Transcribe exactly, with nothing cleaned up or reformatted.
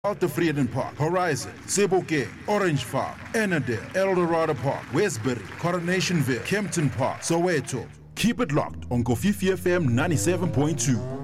Alta Vreden Park, Horizon, Sebokeng, Orange Farm, Annandale, El Dorado Park, Westbury, Coronationville, Kempton Park, Soweto. Keep it locked on Kofifi F M ninety-seven point two.